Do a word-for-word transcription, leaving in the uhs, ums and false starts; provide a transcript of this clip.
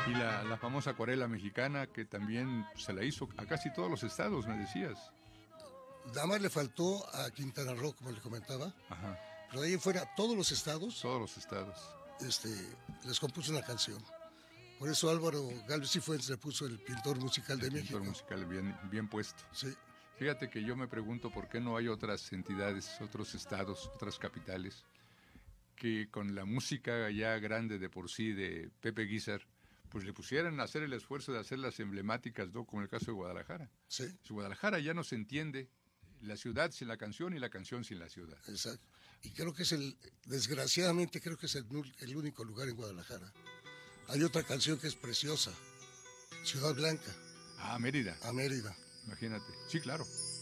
Y la, la famosa acuarela mexicana que también se la hizo a casi todos los estados, me decías. Nada más le faltó a Quintana Roo, como le comentaba, Ajá, pero de ahí en fuera, todos los estados todos los estados. este, les compuso una canción. Por eso Álvaro Galvez Cifuentes le puso el pintor musical de El México. pintor musical bien, bien puesto. Sí, Fíjate que yo me pregunto por qué no hay otras entidades, otros estados, otras capitales, que con la música ya grande de por sí de Pepe Guizar, pues le pusieran a hacer el esfuerzo de hacer las emblemáticas, ¿no? Como el caso de Guadalajara. sí, Si Guadalajara ya no se entiende la ciudad sin la canción y la canción sin la ciudad. exacto. Y creo que es el, desgraciadamente creo que es el, el único lugar en Guadalajara. Hay otra canción que es preciosa, Ciudad Blanca, Ah, Mérida, a Mérida. imagínate. Sí, claro.